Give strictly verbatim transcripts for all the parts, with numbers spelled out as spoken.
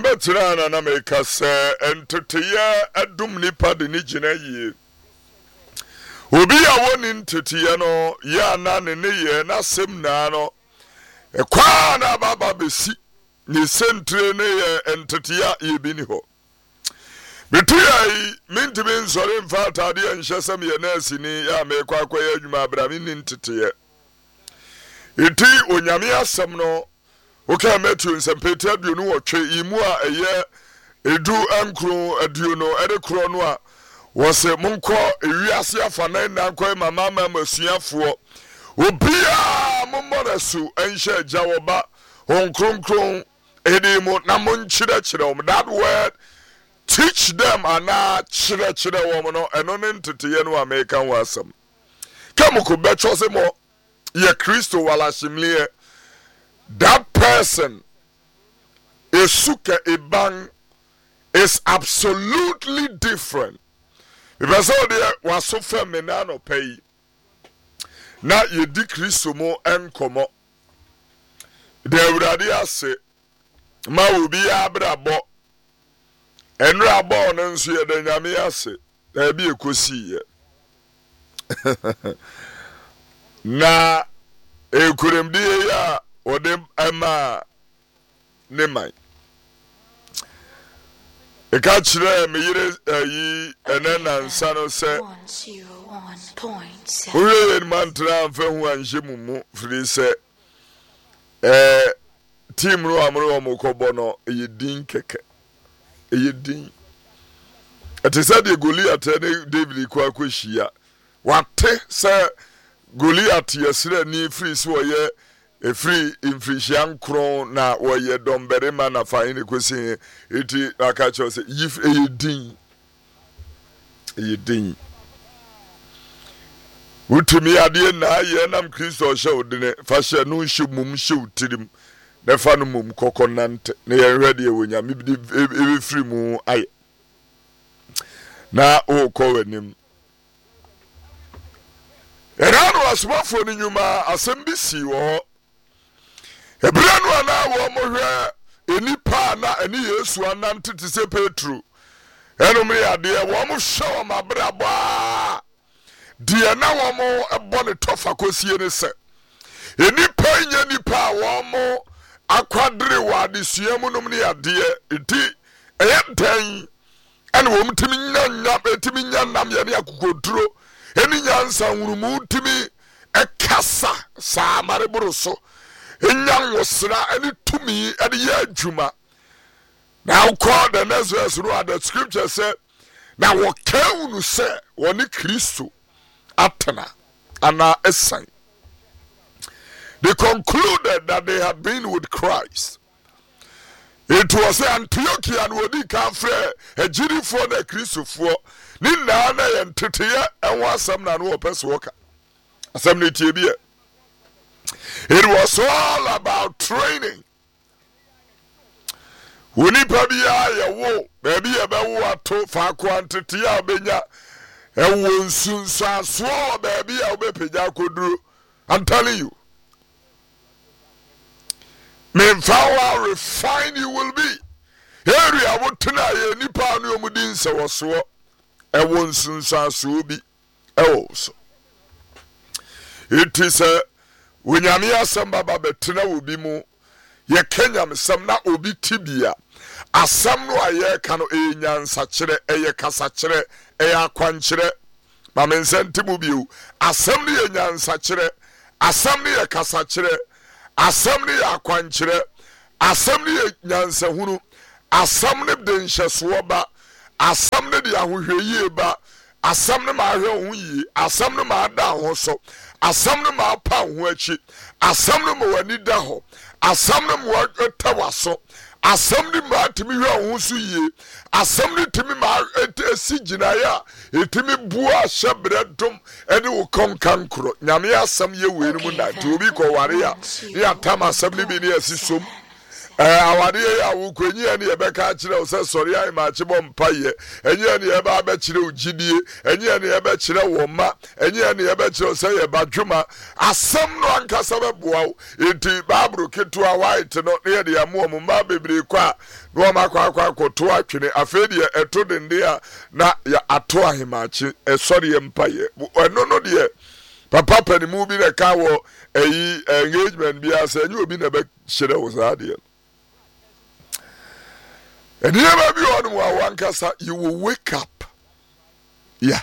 Mebetrana na meka se entetiye adum nipa de ni gyina yie. Obi a woni ntetiye no ya na ne ne ye na sem na no. Ekwa na baba besi ni sentre ne ye entetiya ye bi ni ho. Betu ya yi mintimi nsore mfa atade enhyesem ye na asini ya mekwa akoye adwuma abrami ni ntetiye. Iti onyame asem no okay, Matthew nsempete aduonu wotwe imu a eye edu ankro aduonu ede kro no a wose monko ewiase afanan nanko mama mama asuafo obia mommorasu enhye agya woba honkronkron edimu na monkyere kyere om. That word teach them ana kyere kyere wom no eno ne ntete no America wasam kamuko becho se mo ye Kristo wala shimlie. That person is suka ibang is absolutely different. Because all there was so feminine pay. Now you decrease mo and come up. They would say, Ma will be abrabo. And rabon and see the Yamiase. There be a cosi. Na a couldn't be ya. Odem ama ne mai e ka kire me yire ayi enana nsa no se oye man tra fa hu anhye mumu firi se eh team no amro mo kobo no e din keke e din atisa de Goliath ne David kwa kwahia wate se Goliath yesre ni firi se oye a free infrixian cron na woye domberema na fine kwesi iti akacho se yif eyedin eyedin utumi ade na ye nam Kristo hye odine fa hye no hye mum hye utirim na fa no mum kokonante na ye hwede e wonya me bi e free mu aye na o ko wanim erano asmafo ni nyuma asembisi wo Ebranu ana wo mohwe enipa na eni Yesu anante te se Petro enom ade wo mo hwe wo mabrabo de na wo mo ebo ne tofa kosie ne se enipa nya nipa wo mo akwadre wa de suamu nom ne ade enti eyentan ene wo mtimi nya nya betimi nya nam ye ne akokoduro eni nyansa nwurumu timi ekasa sa mare boroso Inyang wasra any to me at the year Juma. Now call the next verse, the scripture said, now what can you say, one Christo, Atana, and now a sign. They concluded that they had been with Christ. It was Antiochian Wodi Kafre, a jury for the Christo for Nina and Titia, and was some no person worker. Assembly T B. It was all about training. Wuni pabia ya wo, baby ebe wo ato fa quantity ya benya e wo nsunsa so baby ya obepeja koduro. I'm telling you. Men how refined you will be. Area wo tena ye nipa no omudin se wo so e wo nsunsa so bi e wo so. It is a Wenyame asem baba betena obi mu ye Kenya mesem na obi tibia asem no aye ka no enyansa kire eye kasa kire eye akwankyire ma mensentimu biu asem no ye nyansa kire asem no ye kasa kire asem no ye akwankyire asem no ye nyansa hunu asem no de nhyeso ba asem no de ahohweye ba asem no ma ahwe ho yi asem no ma ada ho so asam no ma pa ho achi asam no ma wani da ho asam no ma tawaso asam no ma timi hwe ho so yie asam no timi ma esi ginaya etimi bua hyebre dom ene wo konkan kro nyame asam ye we no mu na ti obi ko ware ya ya tam asam no bi ne asisom eh awade ya wo kwenyi ene ye beka kire wo se sori ai ma chebo mpaye enyi ene ye ba be kire wo gidie enyi ene ye be kire wo ma enyi ene ye be kire se ye badwuma asem no ankasa be boa enti babru ketu a white no ne ye de amo mo ma bebre kwa no ma kwa kwa koto atwene afedi eto dende a na ya ato ahemachi e sori ye mpaye eno no de papa panimu bi na ka wo eyi engagement bi asa enyi obi na be kire wo saade. And never be on one cassa, you will wake up. Yeah.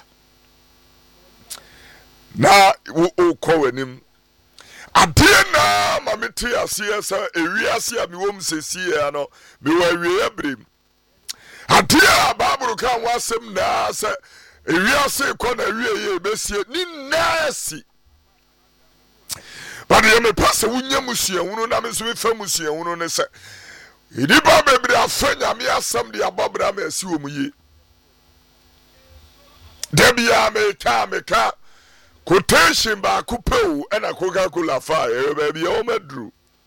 Now, we'll call him. I did now, Mammy Tia, see us, a real see a womb, say, see, I know, be where we are brim. I dear Barbara can was him now, sir. A real say, corner, real, Bessie, ni nasty. But I am a passer, Winyamusia, Unamis with Famusia, Unonessa. Idi ba bebre afanya me asam de abobra ma asi wo mu yi debia me ka me ka quotation ba kupew na Coca-Cola fa e ba bia o madru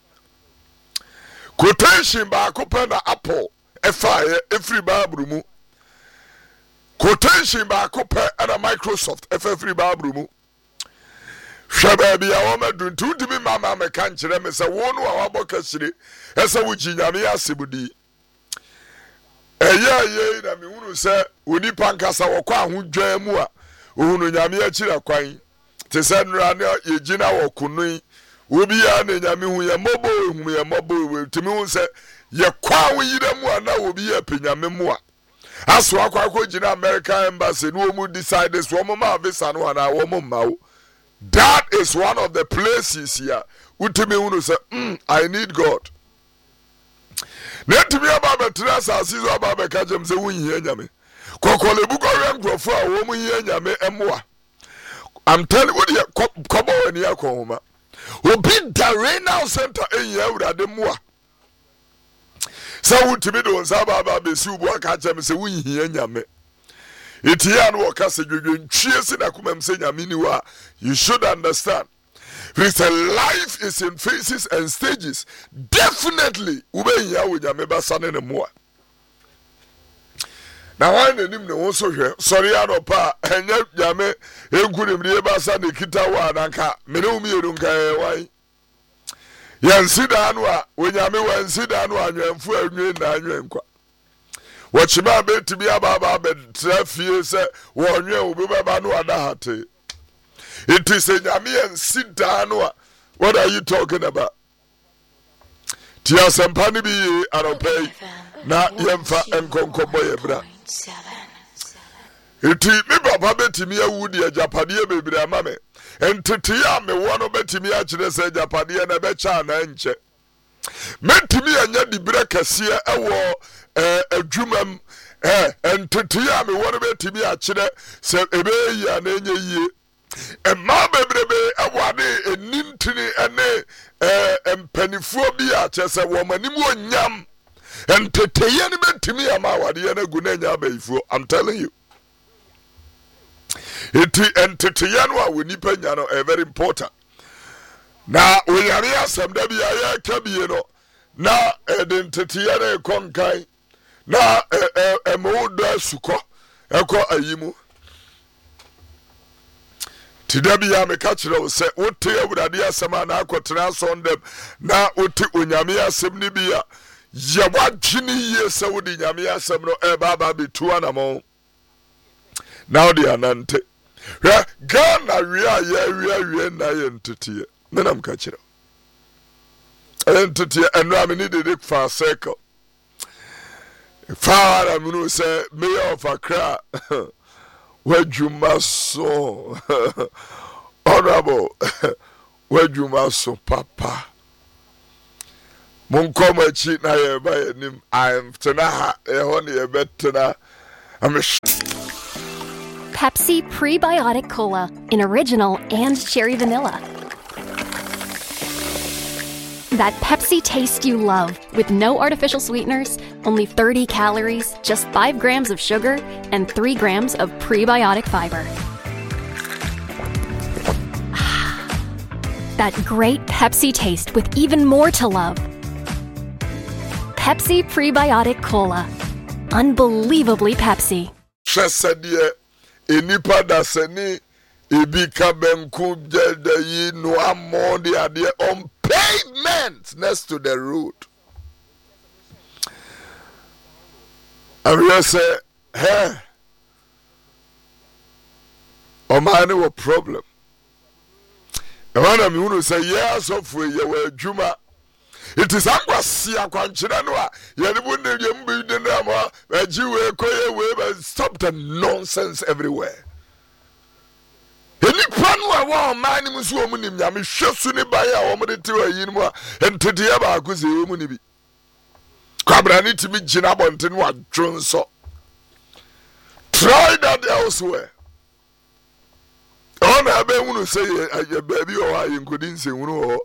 quotation ba kupe na Apple e fa e free babru mu quotation ba kupe na Microsoft e fa free babru mu hwaba bia o madru ntudimi mama me ka nkire me se wo no a waboka sire esa wo ginyame asebudi eya ye na me hunu se oni pankasa wo kwa ho dwan mu a ohunu nyame akira kwan te se nra na ye gina wo kunui obi ya na nyame hu ye mobo hu ye mobo timi hu se ye kwa wo yira mu a na obi ya penyame mu a aso akwa akwa gina American embassy no mu decide so mo ma visa no na wo mo mawo. That is one of the places here utimi hunu se mm, I need God. Netimi ababa trasa asizo ababa kajem se wunyi nyame kokole buko renkrofo a wo munyi nyame emwa. I'm telling you kobo wani akonhoma obi da renal center enyi awurade mwa sa wutimi do nsaba ababa besi ubu aka kajem se wunyi nyame itia no wakase dwedwe ntwie se na kuma mse nyame ni wa. You should understand. Because life is in phases and stages. Definitely, ubenya wo nyame basane ne moa. Na wan enim ne wo so hwe. Sorry anopa enye nyame enkure mriye basane kita wa nanka. Mene umi erunka wan. Yansida anu a wo nyame wansida anu anwemfu anwe na anwenkwa. Wachima betimi ababa betrafie se wo anwe obi baba no adahate. It is a Yamian sit down. What are you talking about? Tia Sampani be Aropay, na Yemfa and Conco Boyebra. It is me, Papa Betimia Woody, a Japadia baby, mamma. And Titia me one of Betimia, say Japadia and a becha and enche. Metimi and yet the breakasia a war a jumam, eh, and Titia me one of Betimia, say a bay and any ye. E ma bebrebe awade enintini ene eh empanifuo bi a chese wo manimu onyam enteteye ne betimi ama awade na gunanya abaifuo. I'm telling you, eti enteteye no a wonipa nya no very important. Na oyare asem da bia ya kabie no na enteteye na konkai na emodo suko eko ayimu. Tidabi ya me kachire wo se wote awurade asema na akotena son dem na wote onyame asem ni bia ye wadwini ye se wodi nyame asem no e baba betu anamo now they anante hwe Ghana wi a ye wi wi na ye ntete me nam kachire ntete eno am ni de fa circle fa am no se mayor of Accra Wajumaso honorable Wajumaso papa Munkoma chi na ye ba nim I'm tena e hon ye betena I'm Pepsi Prebiotic Cola in original and cherry vanilla. That Pepsi taste you love, with no artificial sweeteners, only thirty calories, just five grams of sugar, and three grams of prebiotic fiber. That great Pepsi taste with even more to love. Pepsi Prebiotic Cola. Unbelievably Pepsi. Chesadie enipa dasani ibika benku jeda no amode ade on pavement next to the road. I say, hey, o man no problem. E wana mi unu say yes of we ye we adwuma. It is angwasi akwankyere no a ye ne bu ne yem bi de na ma aji we koye we stop the nonsense everywhere. Eni panu a wa man ni so omu nim nyame hwesu ne ban a wo de te wa yi mu a entede ya ba akoze omu ni bi. Kwabra ni timi gina bonte no adwon so. Try that elsewhere. On abe unu say a baby or I couldn't say unu.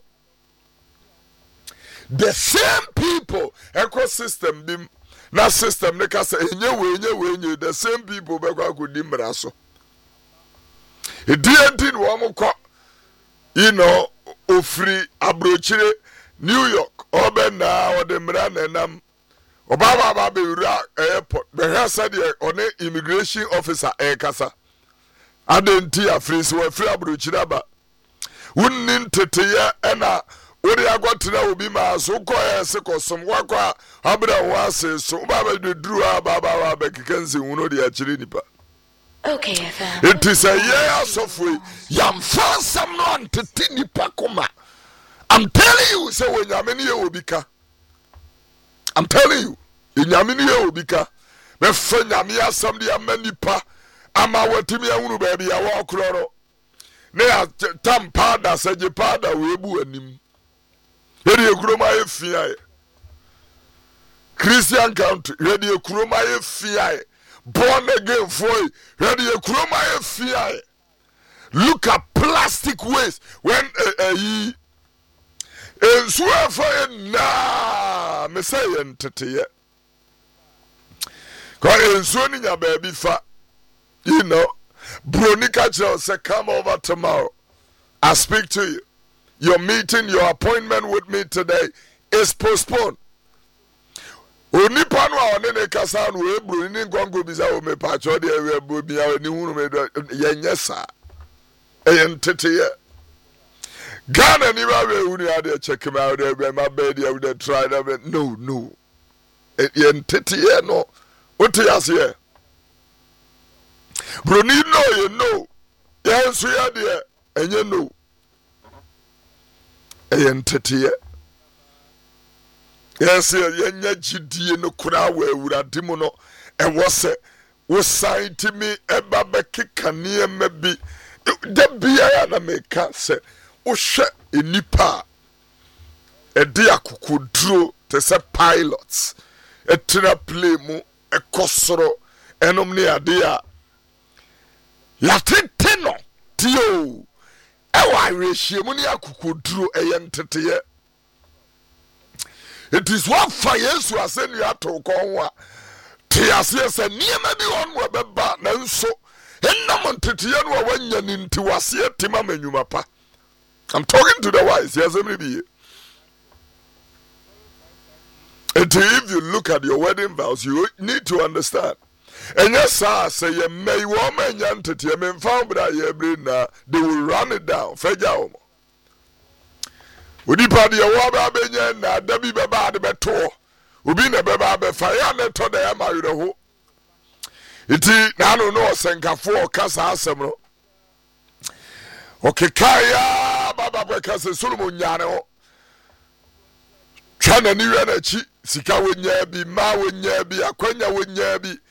The same people ecosystem bim na system ne kasa enye we enye we enye the same people be kwa kudi mraso. E D N T wo mo ko you know ofri abrochire New York obe na o de mra na nam obaba ba be ura airport be hasa de one immigration officer e kasa adenti afri so afri abrochire ba wunni teteye ena odi agotena obi ma so ko ese kosom wakwa abra wase so baba de duru baba wa be kekense wuno de akire nipa. Okay, F M. It is a year of we yam fansam no antete nipa koma. I'm telling you, say when yamini ye obika. I'm telling you, in yamini ye obika. Me friend yamia somebody amanipa. Ama watimi ya unu baby ya wakuroro. Ne ya tam pada seje pada webu anim. Yedi ye kuroma ye fiyaye. Christian country, yedi ye kuroma ye fiyaye. Born again for ready a chroma fear. Look at plastic waste when uh, he and swear for na messiah entity. Cause in swimming your baby fat, you know, Bronica Jones say come over tomorrow. I speak to you. Your meeting, your appointment with me today is postponed. Oni panu a one ne kasa no ebru ni ngongo bisa o me pa cho de ebu bia ni hunu me ye nyesa e entete ye Ghana ni ba we hunu ade check me out there my bed you dey try that no no e entete ye no what you say bro ni no you know ye nso ye de enye no e entete ye. Yes, yenya jidie no kura wa awurade mu no e wo se wo sign to me e ba be keka ne ma bi da bia na me ka se wo hwe enipa e de akokoduro te se pilots e tra play mu e kosoro enom ne ade a latete no tio e wa rehie mu ne akokoduro e yentete. It is what fire so as any ato konwa. Tiasie se niema bi on wo beba na nso enam ntetiye no wanya ni nti wase tima manyuma pa. I'm talking to the wise. Yes, everybody. And if you look at your wedding vows, you need to understand. And yes, I say ye may woman yantetiye me found bra ye bring na they will run it down. Feja omo. Odi pa de wo ba benye na da bi be ba de beto obi na be ba be fa ya ne to da ya ma yire ho iti na no no senkafo kasa asem no okekaya baba be kasa Solomon nyane ho twa na ni wi na chi sika wonya bi ma wonya bi akwanya wonya bi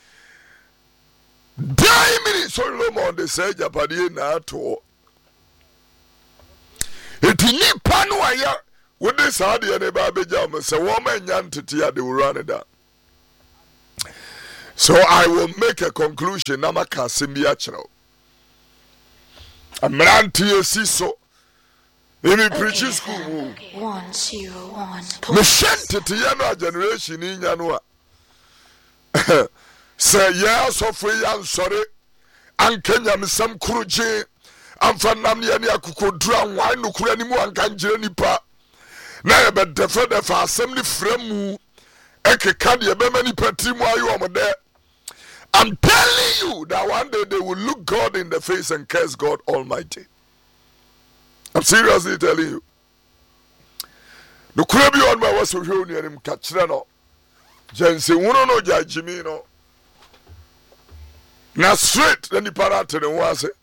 dai mini Solomon de say japade na to iti ni panu aya with this idea ne ba beja me say woman nyantete ya they will run it down. So I will make a conclusion na maka simbia chiro amranti esiso in preaching school one zero one me shentete ya no generation ni nya no a say yes of free and sorry ankenya me sam kuruje amfa nam ne akokodura nwan nokura ni mu anka ngire nipa na ye be defa defa asem ni framu ekeka de be mani patimu ayo omde. I'm telling you that one day they will look God in the face and curse God Almighty. I'm seriously telling you. The crabby on my was shown him catch no. Jensen wono no judge no. Now straight then the parrot and was it.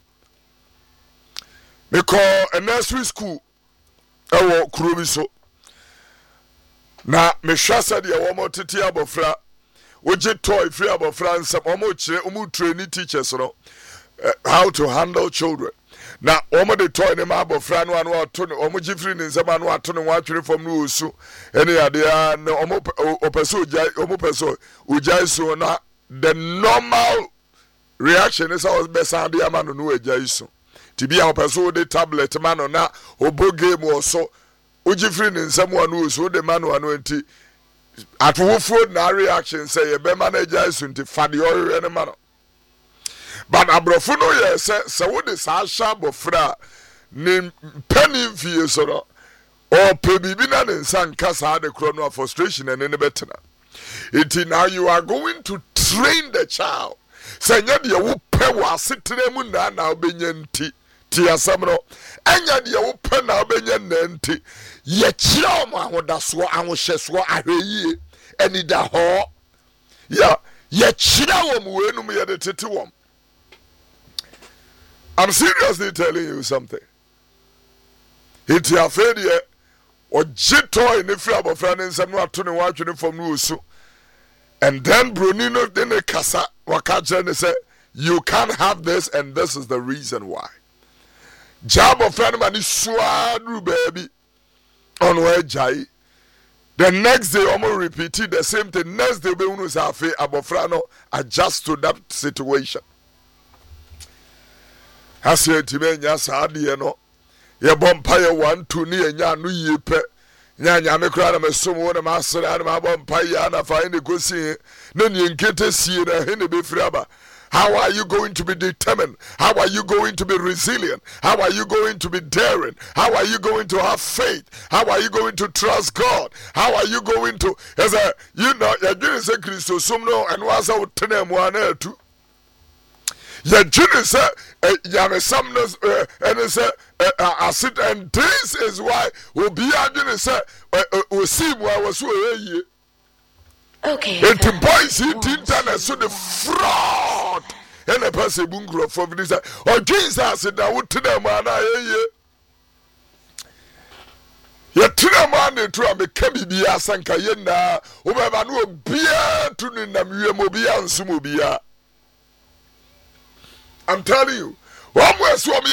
Because a nursery school I walk Krubi so. Now me shasa dia womo titi abofra. Oje toy free abofra nsam omo chire omo train teachers no uh, how to handle children. Na omo de toy ne ma abofra no anu ato ne omo gifri ne nsam anu ato ne wa twere fam no osu ene ade a ne omo opeso ojai omo peso ojai so na the normal reaction is always best and the man no ojai so ti bia opeso de tablet man na obo game or so ogifri ne nsam anu osu de man anu enti at Wolford na reaction say ye be manager sunti fade ore ne man. But abrofo no ye say say wo de sa sha bofra ne penny fie so no or pe bibi na ne nsan kasa de kro no frustration and ne betena. It now you are going to train the child. Say nya de wo pe wo asetre mu na na obenya nti ti asam no enya de wo pe na obenya na nti ye kira mo ahodaso ahohyeso ahweyi eni da ho ya ye kira wo mo enum ye de tete wo. I'm seriously telling you something. It's your failure or jito in the free abofra ne nsam no ato ne wa twene fam no osu. And then Brunino then the kasa wakaje ne say you can't have this and this is the reason why. Job of friend man is swadu baby on where jai. The next day almost repeated the same thing. Next day be unu say afi abofra adjust to that situation. Hasi etime nya saade no ye bompa ye one two ni nya no yipe nya nya me kra na mesom wo na masere na ma bompa ya na fa ni gosi na ni nkete sie na he ne be friaba. How are you going to be determined? How are you going to be resilient? How are you going to be daring? How are you going to have faith? How are you going to trust God? How are you going to as a you know you didn't say Christo sumno and was out tenem one two. Ya jini say ya some and say I sit and this is why we be jini say we see why was we Okay. And the boys he internet so the fraud and a person bungro for this or Jesus said that would to them man ye ye to them man to am become be asanka ye na o be ma no bia to ni nam wie mo bia nsum bia. I'm telling you, one way so me